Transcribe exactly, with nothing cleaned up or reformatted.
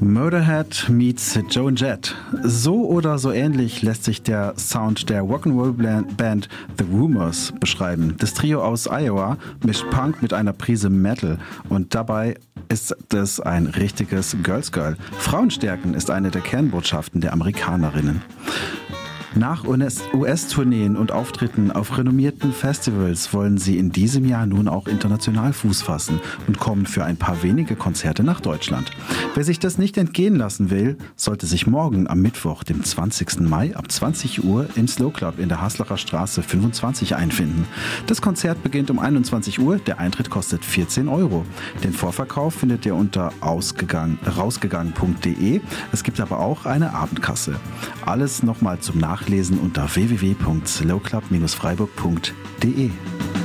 Motorhead meets Joan Jett. So oder so ähnlich lässt sich der Sound der Rock'n'Roll-Band The Rumours beschreiben. Das Trio aus Iowa mischt Punk mit einer Prise Metal und dabei ist es ein richtiges Girls Girl. Frauenstärken ist eine der Kernbotschaften der Amerikanerinnen. Nach U S-Tourneen und Auftritten auf renommierten Festivals wollen sie in diesem Jahr nun auch international Fuß fassen und kommen für ein paar wenige Konzerte nach Deutschland. Wer sich das nicht entgehen lassen will, sollte sich morgen am Mittwoch, dem zwanzigsten Mai ab zwanzig Uhr im Slow Club in der Haslacher Straße fünfundzwanzig einfinden. Das Konzert beginnt um einundzwanzig Uhr, der Eintritt kostet vierzehn Euro. Den Vorverkauf findet ihr unter ausgegangen, rausgegangen punkt de. Es gibt aber auch eine Abendkasse. Alles nochmal zum Nachlesen unter w w w punkt slowclub Bindestrich freiburg punkt de.